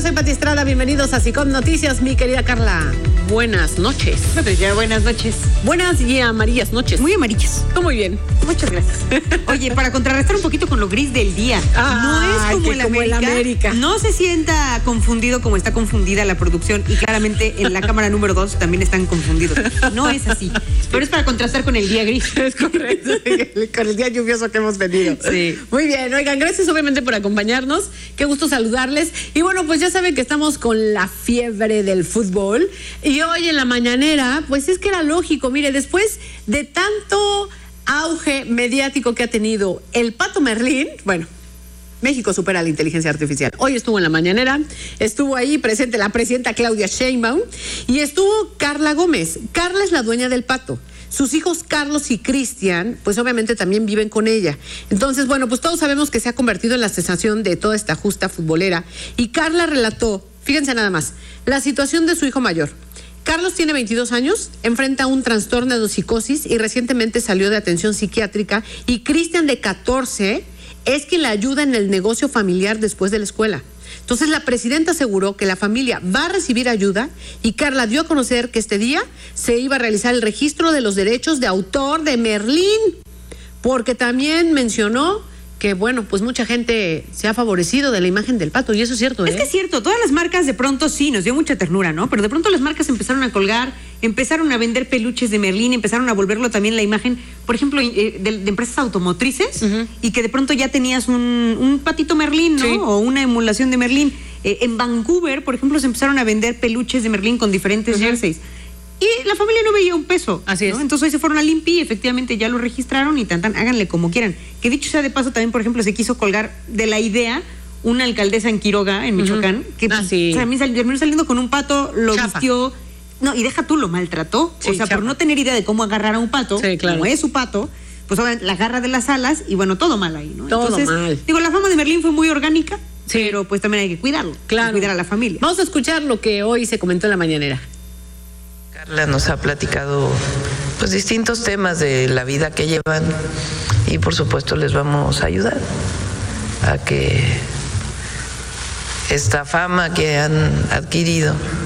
Hola, soy Pati Estrada, bienvenidos a SICOM Noticias, mi querida Carla. Buenas noches. Ya, buenas noches. Buenas y amarillas noches. Muy amarillas. Todo muy bien. Muchas gracias. Oye, para contrarrestar un poquito con lo gris del día, no es como el América. No se sienta confundido como está confundida la producción y claramente en la cámara número 2 también están confundidos. No es así. Pero es para contrastar con el día gris. Es correcto. Con el día lluvioso que hemos tenido. Sí. Muy bien. Oigan, gracias obviamente por acompañarnos. Qué gusto saludarles. Y bueno, pues ya saben que estamos con la fiebre del fútbol. Y hoy en la mañanera, pues es que era lógico. Mire, después de tanto auge mediático que ha tenido el Pato Merlín, bueno, México supera la inteligencia artificial. Hoy estuvo en la mañanera, estuvo ahí presente la presidenta Claudia Sheinbaum y estuvo Carla Gómez. Carla es la dueña del Pato. Sus hijos Carlos y Cristian, pues obviamente también viven con ella. Entonces, bueno, pues todos sabemos que se ha convertido en la sensación de toda esta justa futbolera. Y Carla relató, fíjense nada más, la situación de su hijo mayor. Carlos tiene 22 años, enfrenta un trastorno de psicosis y recientemente salió de atención psiquiátrica. Y Cristian, de 14, es quien le ayuda en el negocio familiar después de la escuela. Entonces la presidenta aseguró que la familia va a recibir ayuda y Carla dio a conocer que este día se iba a realizar el registro de los derechos de autor de Merlín, porque también mencionó que, bueno, pues mucha gente se ha favorecido de la imagen del Pato, y eso es cierto, ¿eh? Es que es cierto, todas las marcas de pronto sí, nos dio mucha ternura, ¿no? Pero de pronto las marcas empezaron a colgar, empezaron a vender peluches de Merlín, empezaron a volverlo también la imagen, por ejemplo, de empresas automotrices, y que de pronto ya tenías un patito Merlín, ¿no? Sí. O una emulación de Merlín. En Vancouver, por ejemplo, se empezaron a vender peluches de Merlín con diferentes jerseys. Y la familia no veía un peso. Así es. ¿No? Entonces hoy se fueron al INPI, efectivamente ya lo registraron y háganle como quieran. Que dicho sea de paso, también, por ejemplo, se quiso colgar de la idea una alcaldesa en Quiroga, en Michoacán, que sí. También terminó saliendo con un pato, lo Chapa. Vistió. No, y deja tú, lo maltrató. Sí, o sea, chapa. por no tener idea de cómo agarrar a un pato, sí, claro. como es su pato, pues la agarra de las alas y bueno, todo mal ahí, ¿no? Todo Entonces, mal. Digo, la fama de Merlín fue muy orgánica, sí. Pero pues también hay que cuidarlo. Claro. Cuidar a la familia. Vamos a escuchar lo que hoy se comentó en la mañanera. Carla nos ha platicado pues distintos temas de la vida que llevan y por supuesto les vamos a ayudar a que esta fama que han adquirido